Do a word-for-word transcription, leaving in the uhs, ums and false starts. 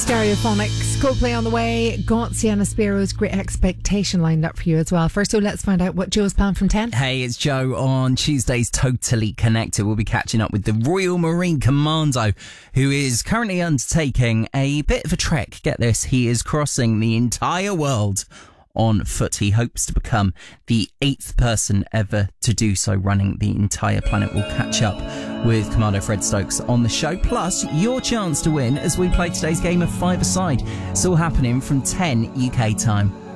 Stereophonics, Coldplay on the way. Got Sienna Spiro's Great Expectation lined up for you as well. First, so let's find out what Joe's planned from ten. Hey, it's Joe on Tuesday's Totally Connected. We'll be catching up with the Royal Marine Commando, who is currently undertaking a bit of a trek. Get this, he is crossing the entire world on foot. He hopes to become the eighth person ever to do so, running the entire planet. We'll catch up with Commando Fred Stokes on the show, plus your chance to win as we play today's game of five-a-side. It's all happening from ten U K time.